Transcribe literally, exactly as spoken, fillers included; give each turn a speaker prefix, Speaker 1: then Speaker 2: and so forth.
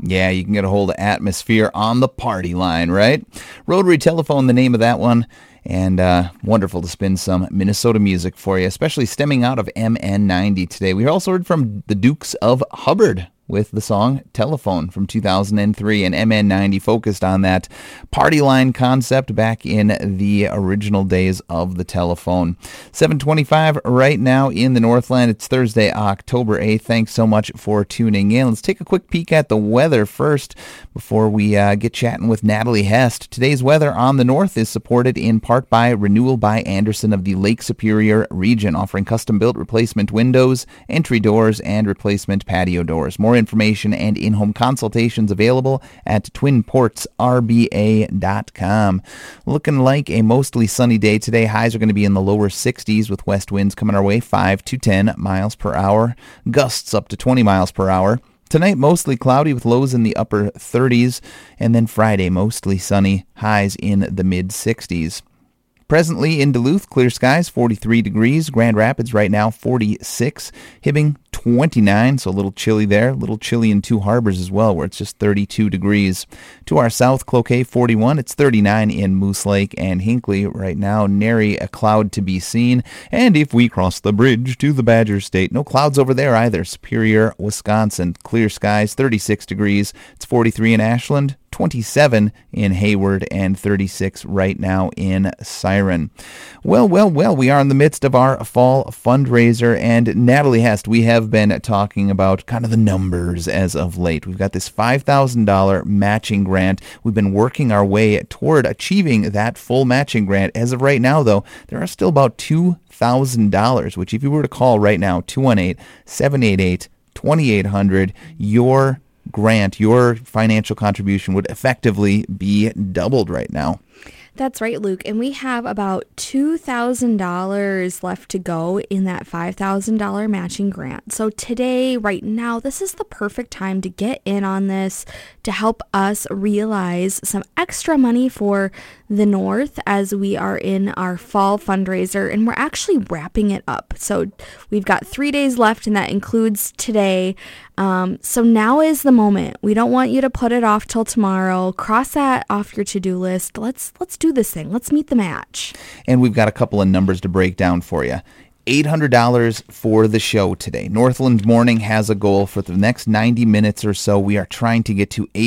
Speaker 1: Yeah, you can get a hold of Atmosphere on the party line, right? Rotary Telephone, the name of that one. And uh, wonderful to spin some Minnesota music for you, especially stemming out of M N ninety today. We also heard from the Dukes of Hubbard with the song Telephone from two thousand three, and M N ninety focused on that party line concept back in the original days of the telephone. seven twenty-five right now in the Northland. It's Thursday, October eighth. Thanks so much for tuning in. Let's take a quick peek at the weather first before we uh, get chatting with Natalie Hest. Today's weather on the north is supported in part by Renewal by Andersen of the Lake Superior region, offering custom-built replacement windows, entry doors, and replacement patio doors. More information and in-home consultations available at twin ports r b a dot com. Looking like a mostly sunny day today. Highs are going to be in the lower sixties with west winds coming our way five to ten miles per hour. Gusts up to twenty miles per hour. Tonight, mostly cloudy with lows in the upper thirties. And then Friday, mostly sunny. Highs in the mid-sixties. Presently in Duluth, clear skies, forty-three degrees. Grand Rapids right now, forty-six. Hibbing, twenty-nine, so a little chilly there. A little chilly in Two Harbors as well, where it's just thirty-two degrees. To our south, Cloquet, forty-one. It's thirty-nine in Moose Lake and Hinckley right now. Nary a cloud to be seen. And if we cross the bridge to the Badger State, no clouds over there either. Superior, Wisconsin, clear skies, thirty-six degrees. It's forty-three in Ashland, twenty-seven in Hayward, and thirty-six right now in Siren. Well, well, well, we are in the midst of our fall fundraiser, and Natalie Hest, we have been talking about kind of the numbers as of late. We've got this five thousand dollars matching grant. We've been working our way toward achieving that full matching grant. As of right now, though, there are still about two thousand dollars, which if you were to call right now, two one eight, seven eight eight, two eight zero zero, your grant, your financial contribution would effectively be doubled right now.
Speaker 2: That's right, Luke. And we have about two thousand dollars left to go in that five thousand dollars matching grant. So today, right now, this is the perfect time to get in on this to help us realize some extra money for the North as we are in our fall fundraiser, and we're actually wrapping it up. So we've got three days left, and that includes today. Um, so now is the moment. We don't want you to put it off till tomorrow. Cross that off your to-do list. Let's let's do this thing. Let's meet the match.
Speaker 1: And we've got a couple of numbers to break down for you. eight hundred dollars for the show today. Northland Morning has a goal for the next ninety minutes or so. We are trying to get to